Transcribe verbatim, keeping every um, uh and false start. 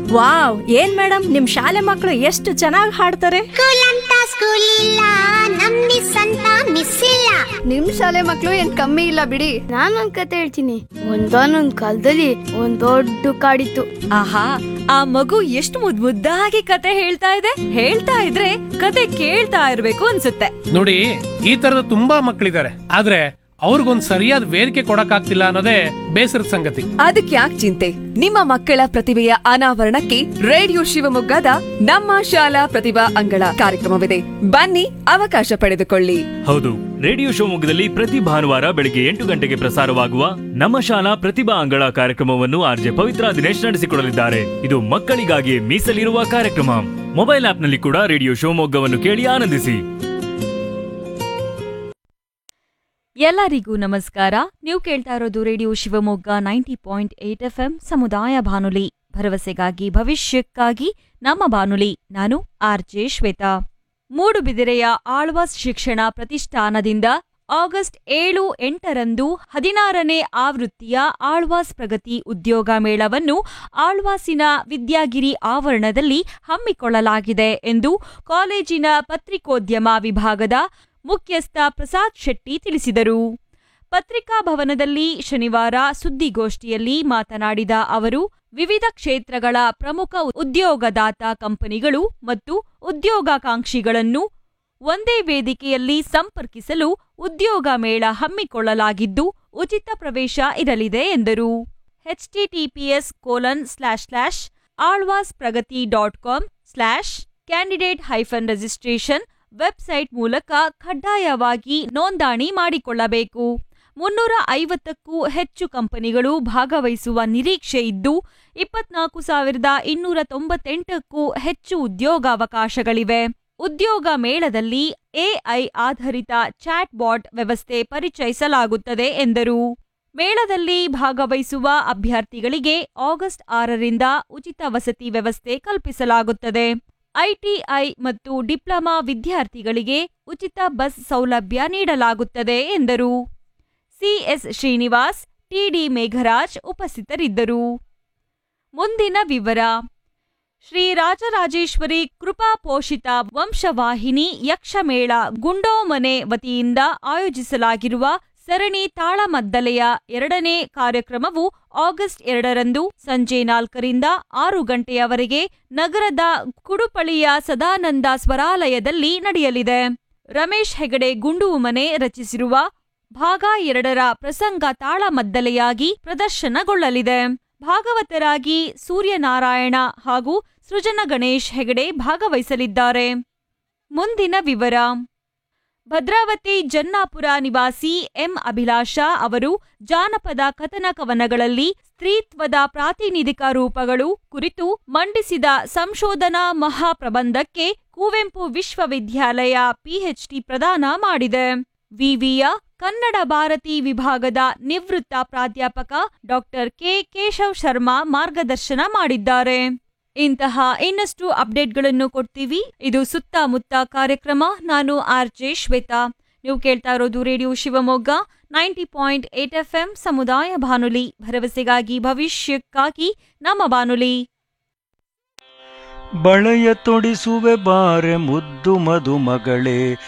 Wow, ಏನ್ madam ನಿಮ್ ಶಾಲೆ ಮಕ್ಕಳು ಎಷ್ಟು ಚೆನ್ನಾಗಿ ಹಾಡ್ತಾರೆ. ಸ್ಕೂಲ್ ಅಂತ ಸ್ಕೂಲ್ ಇಲ್ಲ, ನಮ್ ಮಿಸ್ ಅಂತ ಮಿಸ್ ಇಲ್ಲ. ನಿಮ್ ಶಾಲೆ ಮಕ್ಳು ಏನ್ ಕಮ್ಮಿ ಇಲ್ಲ ಬಿಡಿ. ನಾನೊಂದ್ ಕತೆ ಹೇಳ್ತೀನಿ. ಒಂದಾನೊಂದ್ ಕಾಲದಲ್ಲಿ ಒಂದ್ ದೊಡ್ಡ ಕಾಡಿತ್ತು. ಆಹಾ, ಆ ಮಗು ಎಷ್ಟು ಮುದ್ ಮುದ್ದಾಗಿ ಕತೆ ಹೇಳ್ತಾ ಇದೆ. ಹೇಳ್ತಾ ಇದ್ರೆ ಕತೆ ಕೇಳ್ತಾ ಇರ್ಬೇಕು ಅನ್ಸುತ್ತೆ. ನೋಡಿ, ಈ ತರದ ತುಂಬಾ ಮಕ್ಕಳಿದ್ದಾರೆ, ಆದ್ರೆ ಅವ್ರಿಗೊಂದ್ ಸರಿಯಾದ ವೇದಿಕೆ ಕೊಡಕ್ಕಾಗ್ತಿಲ್ಲ ಅನ್ನೋದೇ ಬೇಸರದ ಸಂಗತಿ. ಅದಕ್ಕೆ ಯಾಕೆ ಚಿಂತೆ? ನಿಮ್ಮ ಮಕ್ಕಳ ಪ್ರತಿಭೆಯ ಅನಾವರಣಕ್ಕೆ ರೇಡಿಯೋ ಶಿವಮೊಗ್ಗದ ನಮ್ಮ ಶಾಲಾ ಪ್ರತಿಭಾ ಅಂಗಳ ಕಾರ್ಯಕ್ರಮವಿದೆ. ಬನ್ನಿ, ಅವಕಾಶ ಪಡೆದುಕೊಳ್ಳಿ. ಹೌದು, ರೇಡಿಯೋ ಶಿವಮೊಗ್ಗದಲ್ಲಿ ಪ್ರತಿ ಭಾನುವಾರ ಬೆಳಿಗ್ಗೆ ಎಂಟು ಗಂಟೆಗೆ ಪ್ರಸಾರವಾಗುವ ನಮ್ಮ ಶಾಲಾ ಪ್ರತಿಭಾ ಅಂಗಳ ಕಾರ್ಯಕ್ರಮವನ್ನು ಆರ್ಜೆ ಪವಿತ್ರ ದಿನೇಶ್ ನಡೆಸಿಕೊಡಲಿದ್ದಾರೆ. ಇದು ಮಕ್ಕಳಿಗಾಗಿ ಮೀಸಲಿರುವ ಕಾರ್ಯಕ್ರಮ. ಮೊಬೈಲ್ ಆಪ್ನಲ್ಲಿ ಕೂಡ ರೇಡಿಯೋ ಶಿವಮೊಗ್ಗವನ್ನು ಕೇಳಿ ಆನಂದಿಸಿ. ಎಲ್ಲರಿಗೂ ನಮಸ್ಕಾರ. ನೀವು ಕೇಳ್ತಾ ಇರೋದು radio Shivamogga ninety point eight F M ಸಮುದಾಯ ಬಾನುಲಿ, ಭರವಸೆಗಾಗಿ ಭವಿಷ್ಯಕ್ಕಾಗಿ ನಮ್ಮ ಬಾನುಲಿ. ನಾನು ಆರ್ಜೆ ಶ್ವೇತಾ. ಮೂಡುಬಿದಿರೆಯ ಆಳ್ವಾಸ್ ಶಿಕ್ಷಣ ಪ್ರತಿಷ್ಠಾನದಿಂದ ಆಗಸ್ಟ್ ಏಳು ಎಂಟರಂದು ಹದಿನಾರನೇ ಆವೃತ್ತಿಯ ಆಳ್ವಾಸ್ ಪ್ರಗತಿ ಉದ್ಯೋಗ ಮೇಳವನ್ನು ಆಳ್ವಾಸಿನ ವಿದ್ಯಾಗಿರಿ ಆವರಣದಲ್ಲಿ ಹಮ್ಮಿಕೊಳ್ಳಲಾಗಿದೆ ಎಂದು ಕಾಲೇಜಿನ ಪತ್ರಿಕೋದ್ಯಮ ವಿಭಾಗದ ಮುಖ್ಯಸ್ಥ ಪ್ರಸಾದ್ ಶೆಟ್ಟಿ ತಿಳಿಸಿದರು. ಪತ್ರಿಕಾ ಭವನದಲ್ಲಿ ಶನಿವಾರ ಸುದ್ದಿಗೋಷ್ಠಿಯಲ್ಲಿ ಮಾತನಾಡಿದ ಅವರು, ವಿವಿಧ ಕ್ಷೇತ್ರಗಳ ಪ್ರಮುಖ ಉದ್ಯೋಗದಾತ ಕಂಪನಿಗಳು ಮತ್ತು ಉದ್ಯೋಗಾಕಾಂಕ್ಷಿಗಳನ್ನು ಒಂದೇ ವೇದಿಕೆಯಲ್ಲಿ ಸಂಪರ್ಕಿಸಲು ಉದ್ಯೋಗ ಮೇಳ ಹಮ್ಮಿಕೊಳ್ಳಲಾಗಿದ್ದು, ಉಚಿತ ಪ್ರವೇಶ ಇರಲಿದೆ ಎಂದರು. HTTPS colon slash slash Alva's ಪ್ರಗತಿ dot com slash candidate hyphen registration website ಮೂಲಕ ಕಡ್ಡಾಯವಾಗಿ ನೋಂದಣಿ ಮಾಡಿಕೊಳ್ಳಬೇಕು. ಮುನ್ನೂರ ಐವತ್ತಕ್ಕೂ ಹೆಚ್ಚು ಕಂಪನಿಗಳು ಭಾಗವಹಿಸುವ ನಿರೀಕ್ಷೆ ಇದ್ದು, ಇಪ್ಪತ್ನಾಲ್ಕು ಸಾವಿರದ ಇನ್ನೂರ ತೊಂಬತ್ತೆಂಟಕ್ಕೂ ಹೆಚ್ಚು ಉದ್ಯೋಗಾವಕಾಶಗಳಿವೆ. ಉದ್ಯೋಗ ಮೇಳದಲ್ಲಿ ಎಐ ಆಧಾರಿತ ಚಾಟ್ ಬಾಟ್ ವ್ಯವಸ್ಥೆ ಪರಿಚಯಿಸಲಾಗುತ್ತದೆ ಎಂದರು. ಮೇಳದಲ್ಲಿ ಭಾಗವಹಿಸುವ ಅಭ್ಯರ್ಥಿಗಳಿಗೆ ಆಗಸ್ಟ್ ಆರರಿಂದ ಉಚಿತ ವಸತಿ ವ್ಯವಸ್ಥೆ ಕಲ್ಪಿಸಲಾಗುತ್ತದೆ. ಐಟಿಐ ಮತ್ತು ಡಿಪ್ಲೊಮಾ ವಿದ್ಯಾರ್ಥಿಗಳಿಗೆ ಉಚಿತ ಬಸ್ ಸೌಲಭ್ಯ ನೀಡಲಾಗುತ್ತದೆ ಎಂದರು. ಸಿಎಸ್ ಶ್ರೀನಿವಾಸ್, ಟಿಡಿ ಮೇಘರಾಜ್ ಉಪಸ್ಥಿತರಿದ್ದರು. ಮುಂದಿನ ವಿವರ. ಶ್ರೀ ರಾಜರಾಜೇಶ್ವರಿ ಕೃಪಾ ಪೋಷಿತ ವಂಶವಾಹಿನಿ ಯಕ್ಷಮೇಳ ಗುಂಡೋಮನೆ ವತಿಯಿಂದ ಆಯೋಜಿಸಲಾಗಿರುವ ಸರಣಿ ತಾಳಮದ್ದಲೆಯ ಎರಡನೇ ಕಾರ್ಯಕ್ರಮವು ಆಗಸ್ಟ್ ಎರಡರಂದು ಸಂಜೆ ನಾಲ್ಕರಿಂದ ಆರು ಗಂಟೆಯವರೆಗೆ ನಗರದ ಕುಡುಪಳಿಯ ಸದಾನಂದ ಸ್ವರಾಲಯದಲ್ಲಿ ನಡೆಯಲಿದೆ. ರಮೇಶ್ ಹೆಗಡೆ ಗುಂಡೂಮನೆ ರಚಿಸಿರುವ ಭಾಗ ಎರಡರ ಪ್ರಸಂಗ ತಾಳಮದ್ದಲೆಯಾಗಿ ಪ್ರದರ್ಶನಗೊಳ್ಳಲಿದೆ. ಭಾಗವತರಾಗಿ ಸೂರ್ಯನಾರಾಯಣ ಹಾಗೂ ಸೃಜನ ಗಣೇಶ್ ಹೆಗಡೆ ಭಾಗವಹಿಸಲಿದ್ದಾರೆ. ಮುಂದಿನ ವಿವರ. ಭದ್ರಾವತಿ ಜನ್ನಾಪುರ ನಿವಾಸಿ ಎಂ ಅಭಿಲಾಷಾ ಅವರು ಜಾನಪದ ಕಥನ ಕವನಗಳಲ್ಲಿ ಸ್ತ್ರೀತ್ವದ ಪ್ರಾತಿನಿಧಿಕ ರೂಪಗಳು ಕುರಿತು ಮಂಡಿಸಿದ ಸಂಶೋಧನಾ ಮಹಾಪ್ರಬಂಧಕ್ಕೆ ಕುವೆಂಪು ವಿಶ್ವವಿದ್ಯಾಲಯ ಪಿಎಚ್ಡಿ ಪ್ರದಾನ ಮಾಡಿದೆ. ವಿವಿಯ ಕನ್ನಡ ಭಾರತಿ ವಿಭಾಗದ ನಿವೃತ್ತ ಪ್ರಾಧ್ಯಾಪಕ ಡಾಕ್ಟರ್ ಕೆ ಕೇಶವ್ ಶರ್ಮಾ ಮಾರ್ಗದರ್ಶನ ಮಾಡಿದ್ದಾರೆ. ಇಂತಹ ಇನ್ನಷ್ಟು ಅಪ್ಡೇಟ್ಗಳನ್ನು ಕೊಡ್ತೀವಿ. ಇದು ಸುತ್ತಮುತ್ತ ಕಾರ್ಯಕ್ರಮ. ನಾನು ಆರ್ಜೆ ಶ್ವೇತಾ. ನೀವು ಕೇಳ್ತಾ ಇರೋದು radio Shivamogga ninety point eight F M ಸಮುದಾಯ ಬಾನುಲಿ, ಭರವಸೆಗಾಗಿ ಭವಿಷ್ಯಕ್ಕಾಗಿ ನಮ್ಮ ಬಾನುಲಿ. ಬಳೆಯ ತೊಡಿಸುವೆ ಬಾರೆ ಮುದ್ದು ಮಧು ಮಗಳೇ,